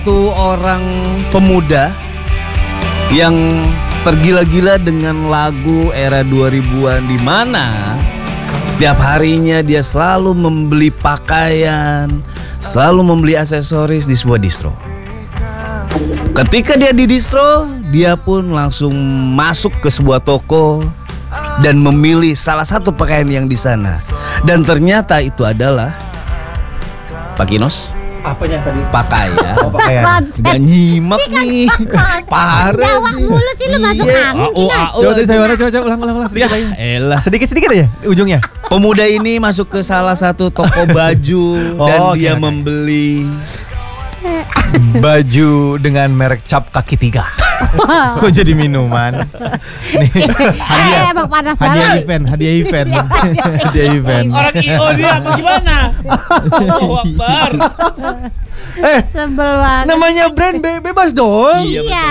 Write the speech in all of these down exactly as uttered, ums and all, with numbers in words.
Satu orang pemuda yang tergila-gila dengan lagu era dua ribuan, di mana setiap harinya dia selalu membeli pakaian, selalu membeli aksesoris di sebuah distro. Ketika dia di distro, dia pun langsung masuk ke sebuah toko dan memilih salah satu pakaian yang di sana. Dan ternyata itu adalah Pak Kinos. Apanya tadi? Pakaian. Oh, pakaian. Gak nyimak nih. Parah. Jawab mulu sih lu masuk angin. Coba tadi saya warna, coba coba ulang ulang ulang sedikit aja. Elah. Sedikit-sedikit aja ujungnya. Pemuda ini masuk ke salah satu toko baju dan Oh, dia oke, oke. membeli Baju dengan merek cap kaki tiga. Kok jadi minuman? Nih, Eh, emang panas Hadiah banget. event, hadiah event, hadiah event. orang I O dia apa gimana? Allahu Akbar. Eh, Sebel banget. namanya brand be- bebas dong. Iya, Iya.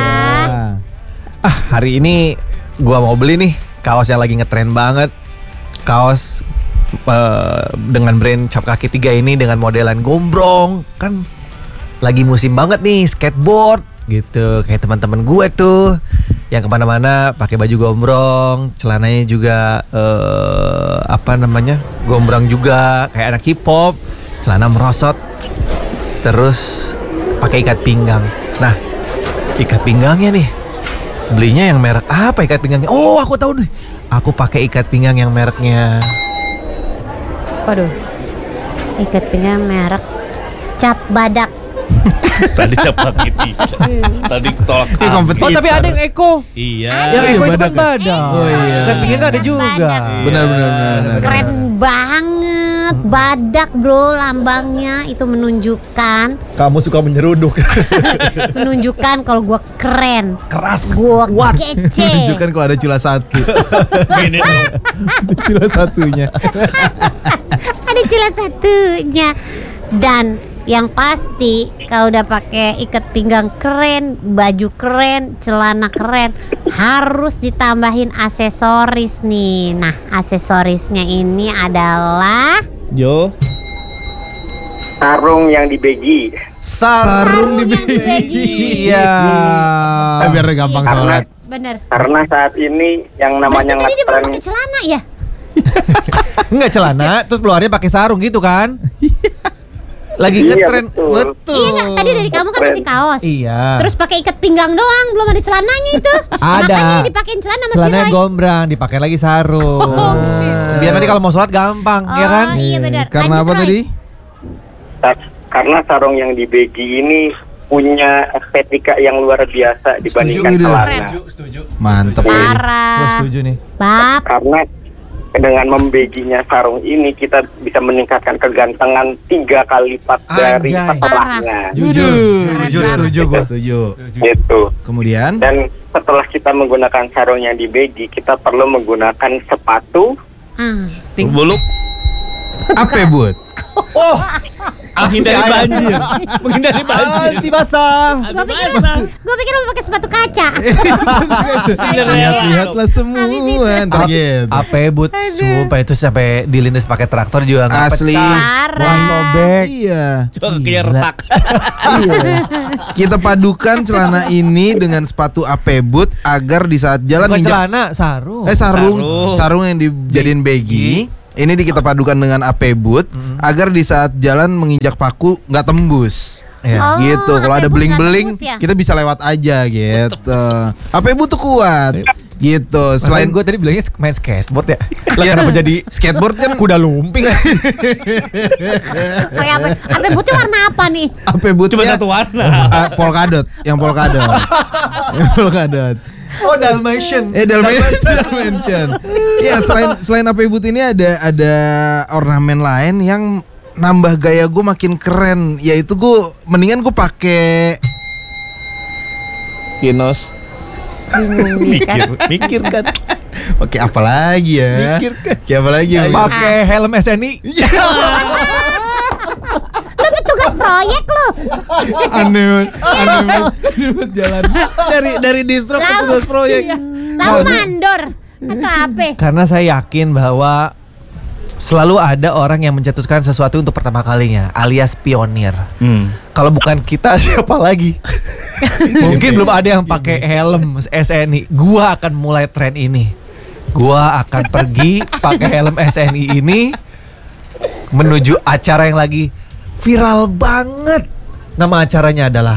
Ah, hari ini gua mau beli nih kaos yang lagi ngetren banget. Kaos eh, dengan brand cap kaki tiga ini dengan modelan gombrong. Kan lagi musim banget nih skateboard gitu. Kayak teman-teman gue tuh yang kemana-mana pakai baju gombrong, celananya juga eh, apa namanya gombrong juga kayak anak hip hop, celana merosot, terus pakai ikat pinggang. Nah, ikat pinggangnya nih belinya yang merek apa ikat pinggangnya? Oh, aku tahu nih. Aku pakai ikat pinggang yang mereknya. Waduh. Ikat pinggang merek Cap Badak. Tadi cepat gitu. Tadi tolak. Ini kompetitor. Oh, tapi ada yang Eko. Iya. Yang Eko itu badak kan badak. Oh, iya. Ikat pinggang ada juga. Badak. Benar benar benar. Keren banget. Badak bro, lambangnya itu menunjukkan Kamu suka menyeruduk. menunjukkan kalau gua keren, Keras. gua Kuat. kece. Menunjukkan kalau ada cula satu. Gini dong. Cula satunya. Ada cila satunya. Dan yang pasti kalau udah pakai ikat pinggang keren, baju keren, celana keren, harus ditambahin aksesoris nih. Nah, aksesorisnya ini adalah Jo. Sarung yang dibegi. Sarung di yang dibegi. Iya. Ah, biar gampang Karena sholat. Bener. karena saat ini yang namanya Berarti tadi dia belum ngetren pakai celana ya? Enggak celana, terus keluarnya pakai sarung gitu kan? Lagi Iya, ngetren. betul. Betul. Iya nggak? Tadi dari kamu kan masih kaos. Iya. Terus pakai ikat pinggang doang, belum ada celananya itu. Ada. Makanya dipakein celana sama si Celananya Roy. gombrang, dipakai lagi sarung. Oh, Biar nanti kalau mau sholat gampang, Oh, ya kan? iya benar. Karena Lanjut, apa Roy. tadi? sa- karena sarung yang dibegi ini punya estetika yang luar biasa dibandingkan Setuju, celana. setuju. Mantep. Gue Parah. setuju nih. Bab. Karena dengan membeginya sarung ini kita bisa meningkatkan kegantengan tiga kali lipat dari Anjay. setelahnya. Jujur, jujur setuju gue. Setuju. Gitu. Kemudian Dan setelah kita menggunakan sarung yang dibegi, kita perlu menggunakan sepatu Ah. Buluk. apa Bud? Oh, Menghindari banjir. Menghindari banjir. anti basah. Gue pikir gue pikir mau pakai sepatu kaca. Lihat-lihatlah semua. Ntar gitu. Apa but? Sumpah itu sampai dilindas pakai traktor juga nggak Asli. pecah. Parah. Wah, sobek. Iya. Coba kayak retak. Iya. Kita padukan celana ini dengan sepatu A P boot agar di saat jalan Bukan injak celana, sarung. eh sarung Sarung. sarung yang dijadiin baggy. Ini di kita padukan dengan A P boot agar di saat jalan menginjak paku nggak tembus. Iya. Oh, Gitu. Kalau A P ada boot bling-bling nggak tembus ya? kita bisa lewat aja gitu. A P boot tuh kuat. Gitu. Selain Selain gue tadi bilangnya main skateboard ya. Lah Iya. kenapa jadi skateboard kan kuda lumping? Kayak apa? Apa bootnya warna apa nih? A P boot Cuma satu warna. polkadot, yang polkadot. Yang polkadot. Oh, Dalmatian. Eh Dalmatian. Dalmatian. Iya, selain selain A P boot ini ada ada ornamen lain yang nambah gaya gue makin keren, yaitu gue mendingan gue pakai Kinos. Mikir, mikir kan. pakai apa lagi ya? Mikir kan. Pakai apa lagi? ya? Pakai helm S N I. Lu petugas proyek lu. Aneh banget, aneh banget, aneh banget jalan. Dari dari distro ke Lalu- petugas proyek. Lalu mandor. Atau apa? Karena saya yakin bahwa selalu ada orang yang mencetuskan sesuatu untuk pertama kalinya, alias pionir. Hmm. Kalau bukan kita siapa lagi? Mungkin belum ada yang pakai helm S N I. Gua akan mulai tren ini. Gua akan pergi pakai helm S N I ini menuju acara yang lagi viral banget. Nama acaranya adalah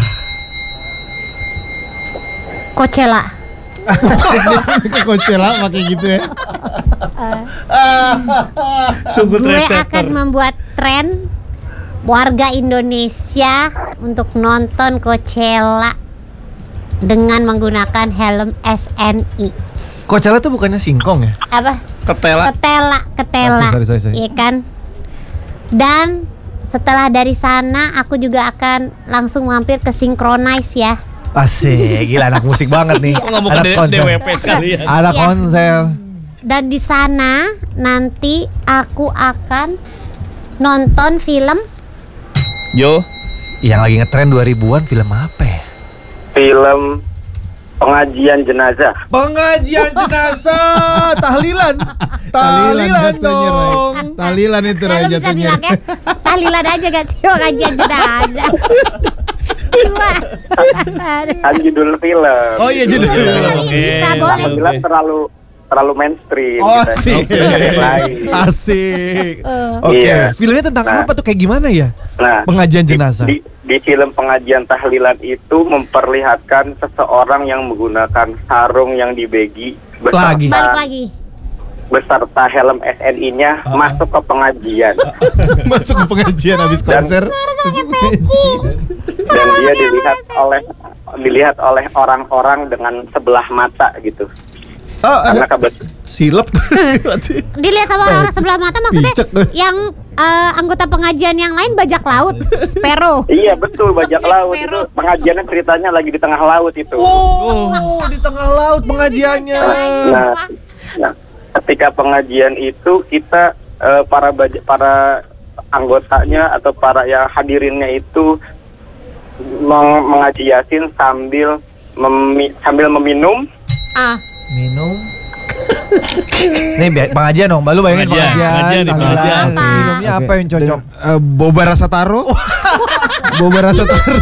Coachella. Ke Coachella pakai gitu ya. Sungguh Gue trendsetter. akan membuat tren warga Indonesia untuk nonton Coachella dengan menggunakan helm S N I. Coachella tuh bukannya singkong ya? Apa? Ketela. Ketela, ketela. Oke, sorry, sorry, sorry. Iya kan? Dan setelah dari sana aku juga akan langsung mampir ke Synchronize ya. Asik, gila anak musik banget nih. Oh, nggak mau ke Anak D- konser. D W P sekalian. Anak Iya. konser. Dan di sana nanti aku akan nonton film Yo. Yang lagi ngetren dua ribuan film apa ya? Film pengajian jenazah. Pengajian jenazah, tahlilan. Tahlilan jatuhnya, dong. Ray. Tahlilan itu Ya, Ray, lu bisa jatuhnya. bilang ya tahlilan aja gak sih pengajian jenazah. Cuma Kan judul film. Oh iya, judul Gitu. film. Oke. bisa boleh. Alhamdulillah terlalu terlalu mainstream. Oh, kita asik. cari yang lain. Asik. Eh. Oke, Iya. filmnya tentang Nah. apa tuh, kayak gimana ya? Nah, Pengajian di- jenazah. Di, di film pengajian tahlilan itu memperlihatkan seseorang yang menggunakan sarung yang dibegi beserta, Lagi. Balik lagi. beserta helm S N I-nya Ah. masuk ke pengajian Masuk ke pengajian habis konser. Masuk pengajian. dan dia dilihat oleh dilihat oleh orang-orang dengan sebelah mata gitu. Oh, Karena kebetulan silep. Dilihat sama orang-orang sebelah mata maksudnya Dicek deh. yang eh, anggota pengajian yang lain bajak laut, Sparrow. iya betul bajak Jack laut Sparrow. itu pengajiannya ceritanya lagi di tengah laut itu. Oh, di tengah laut pengajiannya. Nah, nah, ketika pengajian itu kita eh, para baja, para anggotanya atau para yang hadirinnya itu meng- mengaji yasin sambil memi- sambil meminum. Ah, Minum. Nih biar pengajian dong, Mbak, lu bayangin Pengajian, pengajian. pengajian nih, tahlilan. pengajian. Apa? Minumnya apa yang cocok? Dengan, eh, boba rasa taro. Boba rasa taro.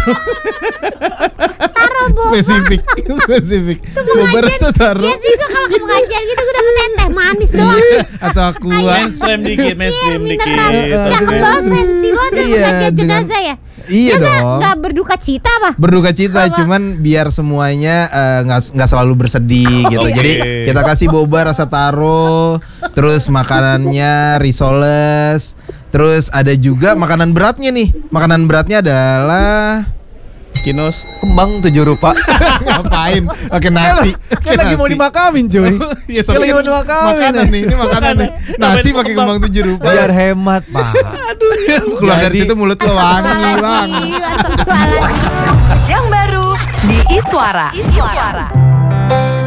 Spesifik, spesifik. Boba rasa taro. ya sih gue kalau ke pengajian gitu gue dapet teh teh manis doang. Atau aqua. Mainstream dikit, mainstream Iya, dikit. mineral. Cakep banget fancy banget Iya, pengajian dengan- jenazah ya. Iya Dia nggak- dong. nggak berduka cita apa? Berduka cita, cuman biar semuanya eh, nggak nggak selalu bersedih gitu. Oke. Jadi kita kasih boba rasa taro, terus makanannya risoles, terus ada juga makanan beratnya nih. Makanan beratnya adalah Kinos. Kembang tujuh rupa. ngapain? Pakai nasi. Kan lagi mau dimakamin, cuy. Iya, Kan lagi mau dimakamin. makanan nih, ini makanan nih. Nasi pakai kembang tujuh rupa. Biar hemat, Pak. Keluar dari Jadi- situ mulut lo wangi bang. Ih, astagfirullahaladzim. Yang baru di Iswara. Iswara.